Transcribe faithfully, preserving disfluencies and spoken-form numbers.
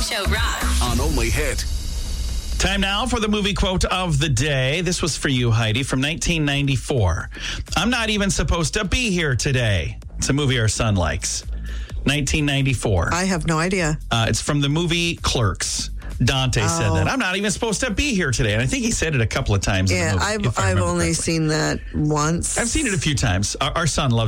Show rocks. On Only Hit. Time now for the movie quote of the day. This was for you, Heidi, from nineteen ninety-four. I'm not even supposed to be here today. It's a movie our son likes. nineteen ninety-four. I have no idea. Uh, it's from the movie Clerks. Dante Oh. said that. I'm not even supposed to be here today. And I think he said it a couple of times in Yeah, the movie. I've if I I've remember only correctly. seen that once. I've seen it a few times. Our, our son loves